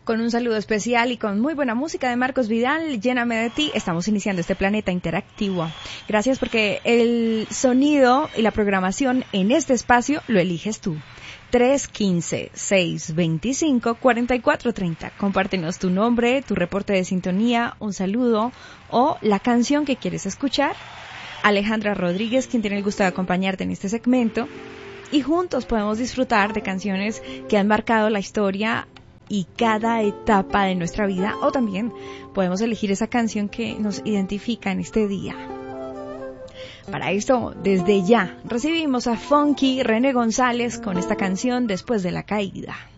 Con un saludo especial y con muy buena música de Marcos Vidal, Lléname de ti, estamos iniciando este planeta interactivo. Gracias porque el sonido y la programación en este espacio lo eliges tú. 315-625-4430. Compártenos tu nombre, tu reporte de sintonía, un saludo o la canción que quieres escuchar. Alejandra Rodríguez, quien tiene el gusto de acompañarte en este segmento. Y juntos podemos disfrutar de canciones que han marcado la historia y cada etapa de nuestra vida, o también podemos elegir esa canción que nos identifica en este día. Para esto, desde ya, recibimos a Funky René González con esta canción Después de la Caída.